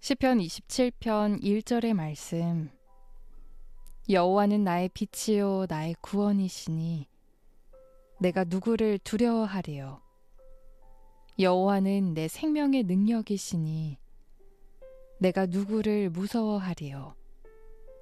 시편 27편 1절의 말씀. 여호와는 나의 빛이요 나의 구원이시니 내가 누구를 두려워하리요. 여호와는 내 생명의 능력이시니 내가 누구를 무서워하리요.